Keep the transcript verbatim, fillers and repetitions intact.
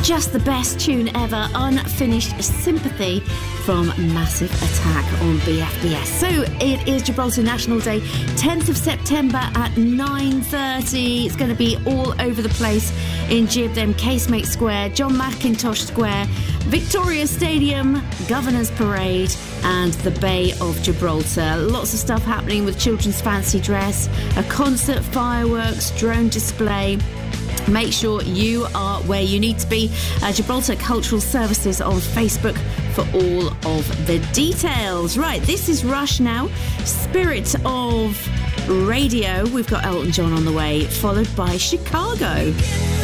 Just the best tune ever, Unfinished Sympathy from Massive Attack on B F B S. So it is Gibraltar National Day, tenth of September at nine thirty. It's going to be all over the place in Gib, then Casemate Square, John Mackintosh Square, Victoria Stadium, Governor's Parade and the Bay of Gibraltar. Lots of stuff happening with children's fancy dress, a concert, fireworks, drone display. Make sure you are where you need to be. Uh, Gibraltar Cultural Services on Facebook for all of the details. Right, this is Rush now. Spirit of Radio. We've got Elton John on the way, followed by Chicago.